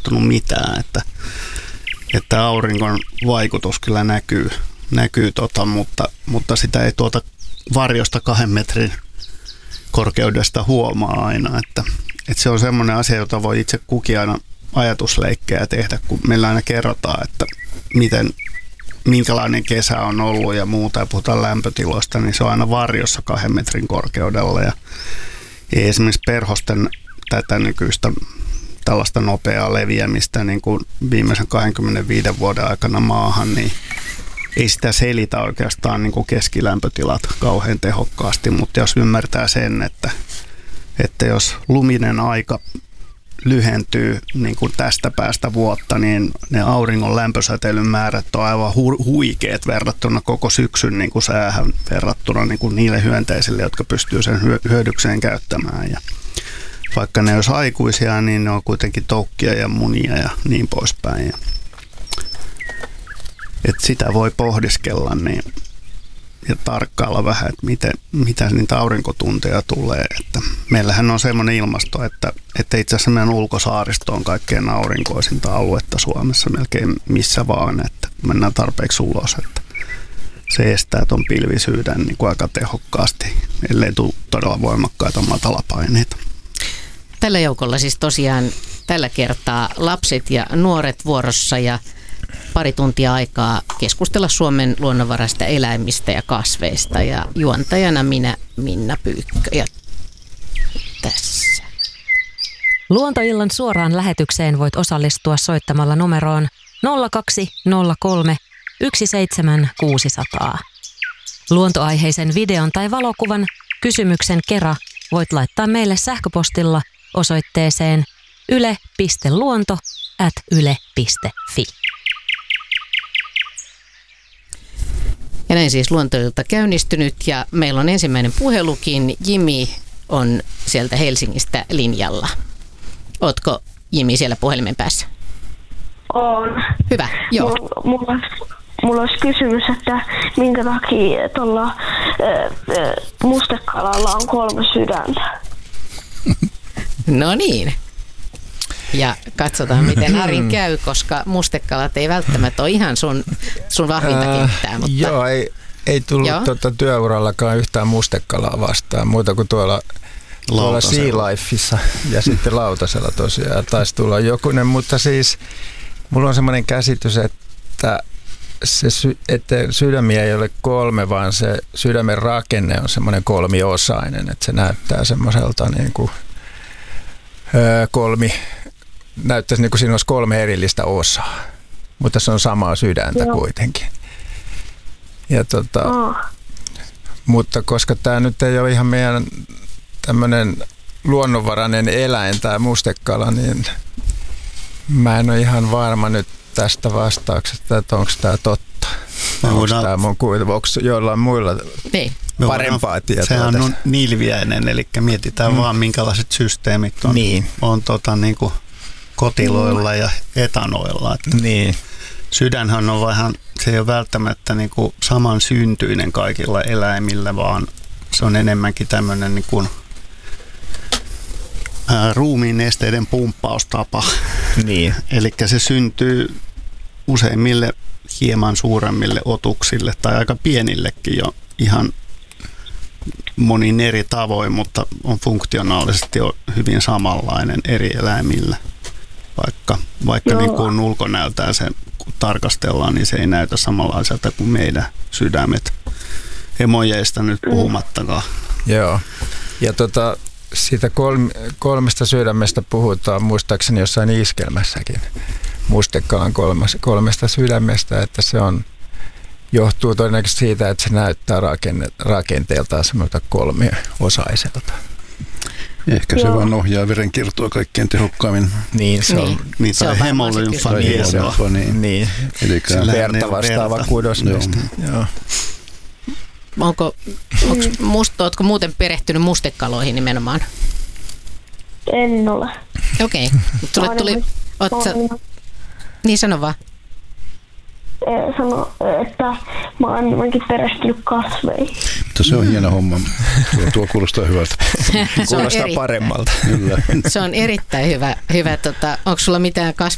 tapahtunut mitään, että auringon vaikutus kyllä näkyy mutta sitä ei tuota varjosta 2 metrin korkeudesta huomaa aina, että se on semmoinen asia, jota voi itse kukin aina ajatusleikkejä tehdä, kun meillä aina kerrotaan, että minkälainen kesä on ollut ja muuta, ja puhutaan lämpötiloista, niin se on aina varjossa 2 metrin korkeudella, ja ei esimerkiksi perhosten tätä nykyistä tällaista nopeaa leviämistä niin kuin viimeisen 25 vuoden aikana maahan, niin ei sitä selitä oikeastaan niin kuin keskilämpötilat kauhean tehokkaasti, mutta jos ymmärtää sen, että jos luminen aika lyhentyy niin kuin tästä päästä vuotta, niin ne auringon lämpösäteilyn määrät on aivan huikeat verrattuna koko syksyn niin kuin säähän verrattuna niin kuin niille hyönteisille, jotka pystyy sen hyödykseen käyttämään. Ja vaikka ne olisi aikuisia, niin ne on kuitenkin toukkia ja munia ja niin poispäin. Että sitä voi pohdiskella ja tarkkailla vähän, että mitä niitä aurinkotunteja tulee. Että meillähän on semmoinen ilmasto, että itse asiassa meidän ulkosaaristo on kaikkein aurinkoisinta aluetta Suomessa melkein missä vaan, että mennään tarpeeksi ulos. Että se estää tuon pilvisyyden niin kuin aika tehokkaasti, ellei tule todella voimakkaita matalapaineita. Tällä joukolla siis tosiaan tällä kertaa lapset ja nuoret vuorossa ja pari tuntia aikaa keskustella Suomen luonnonvaraista eläimistä ja kasveista. Ja juontajana minä, Minna Pyykkö. Ja tässä. Luontoillan suoraan lähetykseen voit osallistua soittamalla numeroon 0203 17600. Luontoaiheisen videon tai valokuvan kysymyksen kera voit laittaa meille sähköpostilla osoitteeseen yle.luonto@yle.fi. Ja näin siis Luontoilta käynnistynyt ja meillä on ensimmäinen puhelukin. Jimi on sieltä Helsingistä linjalla. Ootko Jimi siellä puhelimen päässä? On. Hyvä, joo. Mulla olisi kysymys, että minkä takia tuolla mustekalalla on 3 sydäntä? No niin. Ja katsotaan, miten Arin käy, koska mustekalat ei välttämättä ole ihan sun vahvinta kenttää. Mutta... Joo, ei tullut työurallakaan yhtään mustekalaa vastaan, muuta kuin tuolla Sea Lifeissa ja sitten lautasella tosiaan taisi tulla jokunen, mutta siis mulla on semmoinen käsitys, että sydämiä ei ole 3, vaan se sydämen rakenne on semmoinen 3-osainen, että se näyttää semmoiselta niin kuin näyttäisi niin kuin siinä olisi 3 erillistä osaa, mutta se on samaa sydäntä kuitenkin. Ja mutta koska tämä nyt ei ole ihan meidän tämmöinen luonnonvarainen eläin, tämä mustekala, niin mä en ole ihan varma nyt tästä vastauksesta, että onko tämä totta. Onko tämä mun kuitu, onko jollain muilla parempaa tietoa? Sehän on nilviäinen, eli mietitään vaan minkälaiset systeemit on, niin kuin kotiloilla ja etanoilla. Niin. Sydänhän on vähän, se ei ole välttämättä niin kuin samansyntyinen kaikilla eläimillä, vaan se on enemmänkin tämmöinen niin kuin ruumiin nesteiden pumppaustapa. Niin. Eli se syntyy useimmille hieman suuremmille otuksille tai aika pienillekin jo ihan monin eri tavoin, mutta on funktionaalisesti hyvin samanlainen eri eläimillä. Vaikka niin kuin ulkonäöltään sen kun tarkastellaan, niin se ei näytä samanlaiselta kuin meidän sydämet. Emojeista nyt puhumattakaan. Joo. Ja siitä 3 sydämestä puhutaan muistaakseni jossain iskelmässäkin. Mustekalan 3 sydämestä, että se johtuu todennäköisesti siitä, että se näyttää rakenteeltaan semmoilta 3-osaiselta. Ehkä se vaan ohjaa verenkiertoa kaikkein tehokkaammin. Niin, se on. Niin, se on hemolymfa. Niin. Eli verta vastaava kudosneste. Joo. Ootko muuten perehtynyt mustekaloihin nimenomaan? En ole. Okei. Sulle tuli... Niin, sano vaan. Sano, että mä oon enemmänkin perehtynyt kasveihin. Mutta se on hieno homma. Tuo kuulostaa hyvältä. Kuulostaa paremmalta. Se on erittäin hyvä. Onko sulla mitään